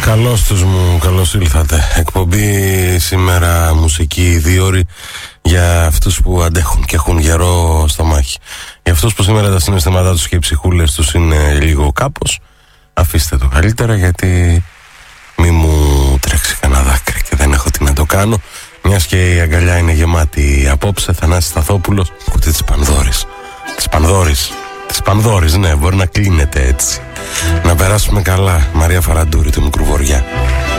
Καλώς τους μου, καλώς ήλθατε. Εκπομπή σήμερα μουσική δίωρη για αυτούς που αντέχουν και έχουν γερό στο μάχη. Για αυτούς που σήμερα τα συναισθήματά τους και οι ψυχούλες τους είναι λίγο κάπως, αφήστε το καλύτερα, γιατί μη μου τρέξει κανένα δάκρυ και δεν έχω τι να το κάνω. Μιας και η αγκαλιά είναι γεμάτη απόψε. Θανάσης Σταθόπουλος, κουτί της Πανδώρης. Της Πανδώρης, ναι, μπορεί να κλείνεται έτσι. Να περάσουμε καλά. Μαρία Φαραντούρη του Μικρουβοριά.